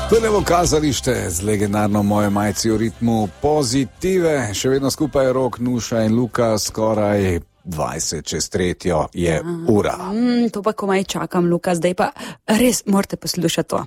Tole bo kazalište z legendarno Moje majci v ritmu pozitive. Še vedno skupaj Rok, Nuša in Luka, skoraj 20 čez 3 je ura. To pa komaj čakam, Luka, zdaj pa res morate poslušati to.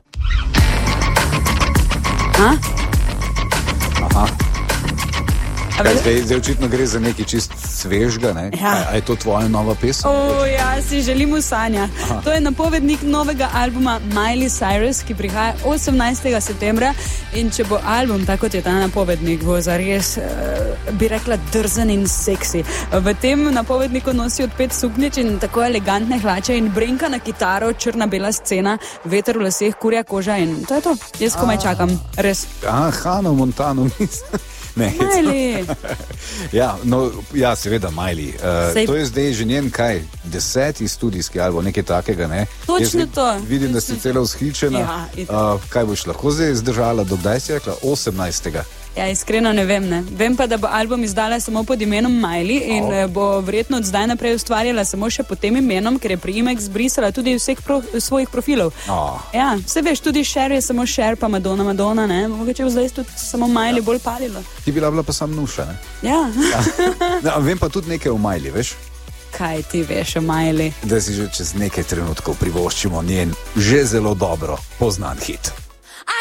Zdaj očitno gre za nekaj čist svežga, ne? Ja. A je to tvoja nova pesem? Ja, si želim sanja. To je napovednik novega albuma Miley Cyrus, ki prihaja 18. septembra in če bo album, tako kot je ta napovednik, bo zares, bi rekla, drzen in seksi. V tem napovedniku nosi od 5 suknič in tako elegantne hlače in brenka na kitaro, črna-bela scena, veter v laseh, kurja koža in to je to. Jaz komaj čakam, res. Hannah Montana, mislim. Miley. Ja, seveda Miley. To je zdaj že njen 10. studijski album, nekaj takega, ne? Točno to. Vidim, da si celo vzhičena. Kaj boš lahko zdaj zdržala, do kdaj si rekla? 18. Ja, iskreno ne vem, ne. Vem pa, da bo album izdala samo pod imenom Miley in bo verjetno od zdaj naprej ustvarjala samo še pod tem imenom, ker je priimek zbrisala tudi vseh svojih profilov. Ja, vse veš, tudi Cher je samo Cher, pa Madonna, ne. Mogoče bo zdaj tudi samo Miley bolj palilo. Ti bi bila pa sam Nuša, ne? Ja. Vem pa tudi nekaj o Miley, veš? Kaj ti veš o Miley? Da si že čez nekaj trenutkov privoščimo njen že zelo dobro poznan hit.